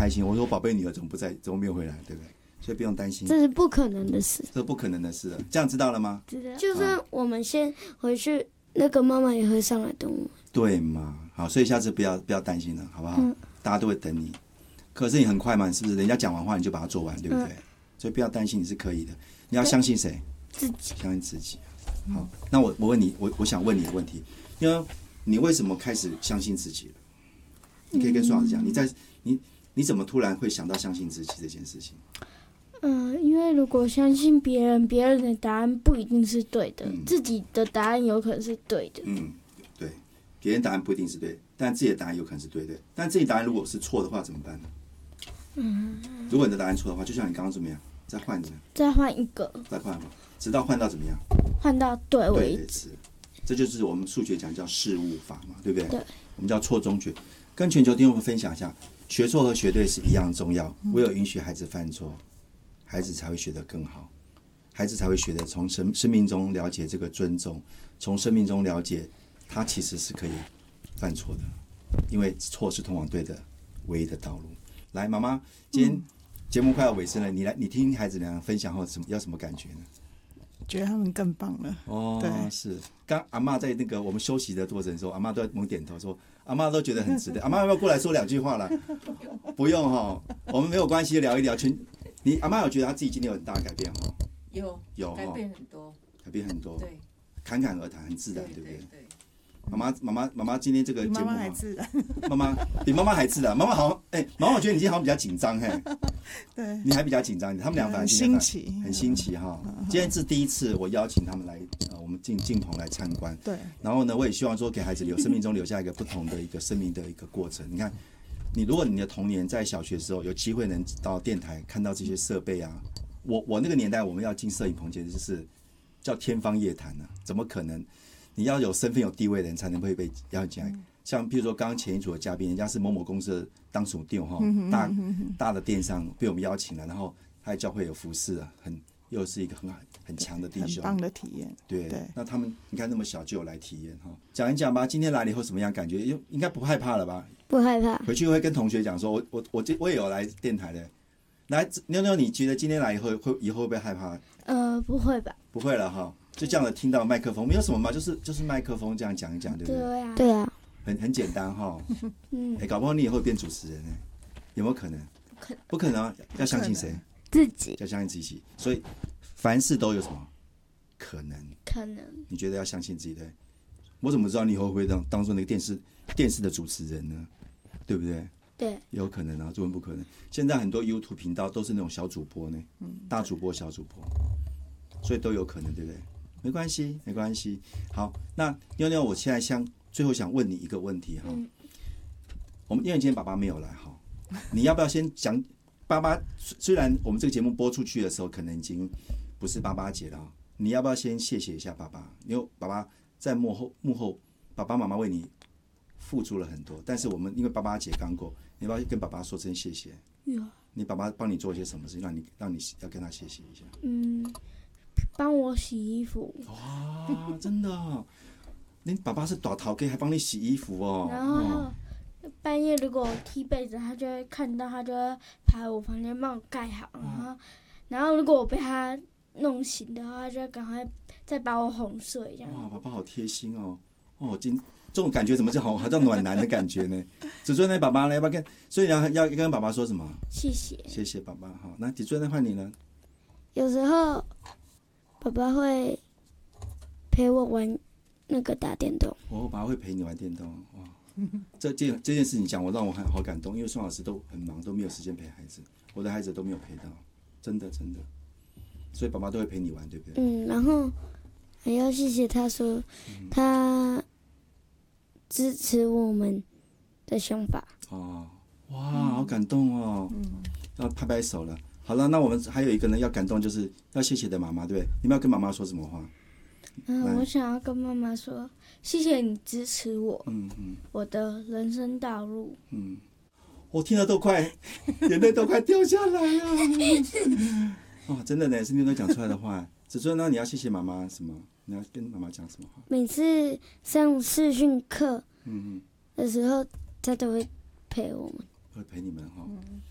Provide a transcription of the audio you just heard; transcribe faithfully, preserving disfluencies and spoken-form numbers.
开心。我说宝贝女儿怎么不在，怎么没有回来，对不对？所以不用担心， 这是不可能的事， 这是不可能的事了。这样知道了吗？ 知道。就算我们先回去，那个妈妈也会上来等我们。 对嘛？好，所以下次不要不要担心了，好不好？嗯、大家都会等你。可是你很快嘛，你是不是？人家讲完话你就把它做完，对不对？嗯、所以不要担心，你是可以的。你要相信谁？ 自己。 相信自己。好，那我我问你，我我想问你的问题，因为你为什么开始相信自己了？你可以跟苏老师讲，你在你你怎么突然会想到相信自己这件事情？ 嗯，因为如果相信别人，别人的答案不一定是对的，嗯、自己的答案有可能是对的。 嗯，对，别人答案不一定是对，但自己的答案有可能是对的。但自己答案如果是错的话，怎么办呢？嗯，如果你的答案错的话，就像你刚刚怎么样，再换怎么样？ 再换一个， 再换嘛，直到换到怎么样？ 换到对为止。 这就是我们数学讲叫事物法嘛，对不对？ 对。 我们叫错中学。跟全球听众们分享一下，学错和学对是一样重要。唯有允许孩子犯错，孩子才会学得更好，孩子才会学得从生生命中了解这个尊重，从生命中了解他其实是可以犯错的，因为错是通往对的唯一的道路。来，妈妈，今天节目快要尾声了，你来，你听孩子俩分享后，什么要什么感觉呢？ 觉得他们更棒了。 哦，对，是。刚阿嬷在那个我们休息的过程的时候，阿嬷都在猛点头说，阿嬷都觉得很值得。阿嬷要不要过来说两句话了？不用哈，我们没有关系，聊一聊。全，你阿嬷有觉得她自己今天有很大的改变哈？ 有， 有改变很多， 改变很多。 对， 侃侃而谈，很自然，对不对？ 对。 妈妈，妈妈，妈妈，今天这个节目， 妈妈还自然， 妈妈比妈妈还自然。妈妈好像，哎、欸，妈妈，我觉得你今天好像比较紧张，嘿， 对， 你还比较紧张，他们俩反而新奇， 很新奇哈。今天是第一次，我邀请他们来，呃，我们进进棚来参观， 对。 然后呢，我也希望说给孩子留生命中留下一个不同的一个生命的一个过程。你看，你如果你的童年在小学的时候有机会能到电台看到这些设备啊，我我那个年代我们要进摄影棚，简直就是叫天方夜谭啊，怎么可能？你要有身份有地位的人才能会被邀请来，像譬如说刚刚前一组的嘉宾，人家是某某公司的当属店哈，大大的电商被我们邀请了，然后他的教会有服侍啊，很又是一个很很强的弟兄， 很棒的体验。 对，对那他们你看那么小就有来体验哈，讲一讲吧，今天来了以后什么样感觉？应该不害怕了吧？ 不害怕。 回去会跟同学讲说，我我我我也有来电台的，来妞妞，你觉得今天来以后会以后会不会害怕？ 呃，不会吧？ 不会了哈。就这样的听到麦克风，没有什么嘛，就是就是麦克风这样讲一讲，对不对？ 对啊，对啊， 很很简单哈。嗯，哎，搞不好你以后会变主持人呢，有没有可能？不可能，不可能啊！要相信谁？ 自己。 要相信自己。所以凡事都有什么可能？ 可能。 你觉得要相信自己对？我怎么知道你以后会不会当当做那个电视电视的主持人呢？对不对？ 对， 有可能啊，做人不可能。现在很多 YouTube 频道都是那种小主播呢，大主播、小主播，所以都有可能，对不对？没关系，没关系。好，那妞妞，我现在想最后想问你一个问题哈。嗯、我们因为今天爸爸没有来哈，你要不要先讲爸爸？虽然我们这个节目播出去的时候可能已经不是爸爸节了，你要不要先谢谢一下爸爸？因为爸爸在幕后幕后，爸爸妈妈为你付出了很多，但是我们因为爸爸节刚过，你要不要跟爸爸说声谢谢？ 有。 你爸爸帮你做一些什么事，让你让你要跟他谢谢一下？ 嗯。帮我洗衣服。 哇，真的、哦！你爸爸是大头家，还帮你洗衣服哦。 然后半夜如果我踢被子，他就会看到，他就会爬我房间帮我盖好。然后，然后如果我被他弄醒的话，他就会赶快再把我哄睡这样。 哇，爸爸好贴心哦！哦，今这种感觉怎么就好，好像暖男的感觉呢？子尊呢，爸爸呢，要不要跟？所以你要要跟爸爸说什么？ 谢谢。 谢谢爸爸。好，那子尊呢，换你呢？ 有时候。爸爸会陪我玩那个打电动。 哦，爸爸会陪你玩电动，哇！这件这件事情讲我让我很好感动，因为宋老师都很忙，都没有时间陪孩子，我的孩子都没有陪到，真的真的。所以爸爸都会陪你玩，对不对？ 嗯，然后还要谢谢他说，他支持我们的想法。 哦，哇，好感动哦！嗯，要拍拍手了。好了，那我们还有一个人要感动，就是要谢谢的妈妈，对不对？你们要跟妈妈说什么话？ 嗯，我想要跟妈妈说，谢谢你支持我， 嗯嗯， 我的人生道路。 嗯，我听了都快，眼泪都快掉下来了。哦，真的呢，是妞妞讲出来的话。子尊呢，你要谢谢妈妈什么？你要跟妈妈讲什么话？ 每次上视讯课， 嗯嗯的时候，他都会陪我们。 会陪你们哈、哦。